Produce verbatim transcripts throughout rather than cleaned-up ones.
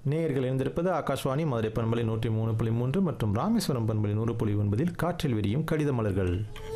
நேயர்கள் இணைந்திருப்பது ஆகாஷ்வாணி மதுரை பண்பலை நூற்றி மூணு புள்ளி மூன்று மற்றும் ராமேஸ்வரம் பண்பலை நூறு புள்ளி ஒன்பதில் காற்றில் விரியும் கடித மலர்கள்.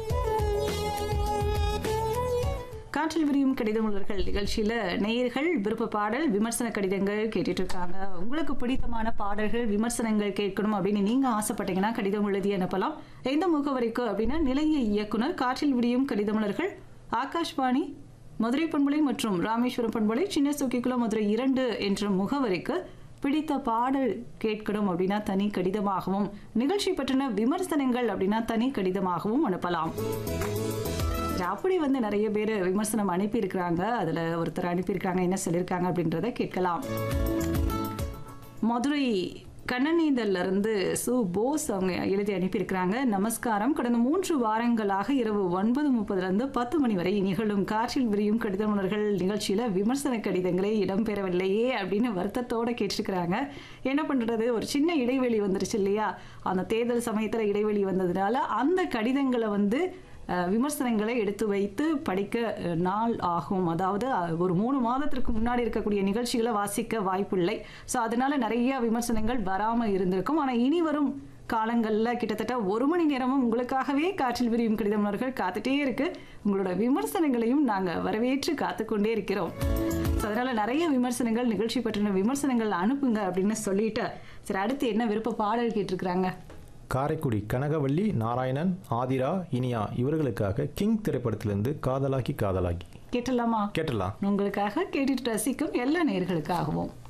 காற்றில் விரியும் கடித மலர்கள் நிகழ்ச்சியில் நேயர்கள் விருப்ப பாடல் விமர்சன கடிதங்கள் கேட்டுட்டு இருக்காங்க. உங்களுக்கு பிடித்தமான பாடல்கள் விமர்சனங்கள் கேட்கணும் அப்படின்னு நீங்க ஆசைப்பட்டீங்கன்னா கடிதம் எழுதி அனுப்பலாம். எந்த முகவரிக்கு அப்படின்னா நிலைய இயக்குனர் காற்றில் விரியும் கடித மலர்கள், ஆகாஷ்வாணி மதுரை பண்பலை மற்றும் ராமேஸ்வரம் பண்பலை சின்ன சுக்கிக்குளம் மதுரை இரண்டு என்ற முகவரிக்கு பிடித்த பாடல் கேட்கணும் அப்படின்னா தனி கடிதமாகவும், நிகழ்ச்சி பற்றின விமர்சனங்கள் அப்படின்னா தனி கடிதமாகவும் அனுப்பலாம். அப்படி வந்து நிறைய பேர் விமர்சனம் அனுப்பியிருக்கிறாங்க. அதில் ஒருத்தர் அனுப்பியிருக்காங்க, என்ன சொல்லியிருக்காங்க அப்படின்றத கேட்கலாம். மதுரை கண்ணநீந்தல்ல இருந்து சு போஸ் அவங்க எழுதி அனுப்பியிருக்கிறாங்க. நமஸ்காரம். கடந்த மூன்று வாரங்களாக இரவு ஒன்பது முப்பதுலேருந்து பத்து மணி வரை நிகழும் காற்றில் விரியும் கடித மலர்கள் நிகழ்ச்சியில் விமர்சன கடிதங்களே இடம்பெறவில்லையே அப்படின்னு வருத்தத்தோடு கேட்டிருக்கிறாங்க. என்ன பண்ணுறது, ஒரு சின்ன இடைவெளி வந்துருச்சு இல்லையா? அந்த தேர்தல் சமயத்தில் இடைவெளி வந்ததுனால அந்த கடிதங்களை வந்து விமர்சனங்களை எடுத்து வைத்து படிக்க நாள் ஆகும். அதாவது ஒரு மூணு மாதத்திற்கு முன்னாடி இருக்கக்கூடிய நிகழ்ச்சிகளை வாசிக்க வாய்ப்பில்லை. ஸோ அதனால நிறைய விமர்சனங்கள் வராமல் இருந்திருக்கும். ஆனால் இனி வரும் காலங்களில் கிட்டத்தட்ட ஒரு மணி நேரமும் உங்களுக்காகவே காற்றில் விரியும் கடித மலர்கள் காத்துட்டே இருக்கு. உங்களோட விமர்சனங்களையும் நாங்கள் வரவேற்று காத்துக்கொண்டே இருக்கிறோம். ஸோ அதனால நிறைய விமர்சனங்கள், நிகழ்ச்சி பற்றின விமர்சனங்கள் அனுப்புங்க அப்படின்னு சொல்லிட்டு, சரி அடுத்து என்ன விருப்ப பாடல் கேட்டிருக்கிறாங்க? காரைக்குடி கனகவள்ளி, நாராயணன், ஆதிரா, இனியா இவர்களுக்காக கிங் திரைப்படத்திலிருந்து காதலாக்கி காதலாக்கி கேட்டலாமா? கேட்டலாம். உங்களுக்காக கேட்டுட்டு ரசிக்கும் எல்லா நேயர்களுக்காகவும்.